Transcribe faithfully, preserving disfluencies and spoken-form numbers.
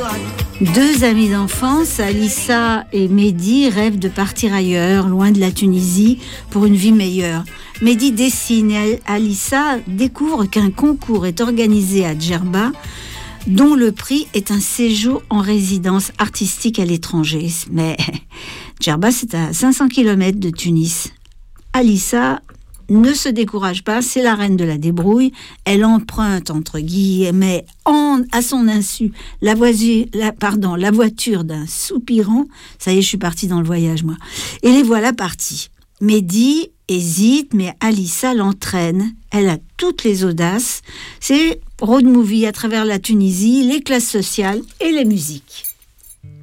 Deux amis d'enfance, Alissa et Mehdi, rêvent de partir ailleurs, loin de la Tunisie, pour une vie meilleure. Mehdi dessine et Alissa découvre qu'un concours est organisé à Djerba, dont le prix est un séjour en résidence artistique à l'étranger. Mais Djerba, c'est à cinq cents kilomètres de Tunis. Alissa ne se décourage pas, c'est la reine de la débrouille. Elle emprunte, entre guillemets, en, à son insu, la, voiture, la, pardon, la voiture d'un soupirant. Ça y est, je suis partie dans le voyage, moi. Et les voilà partis. Mehdi hésite, mais Alissa l'entraîne. Elle a toutes les audaces. C'est road movie à travers la Tunisie, les classes sociales et les musiques.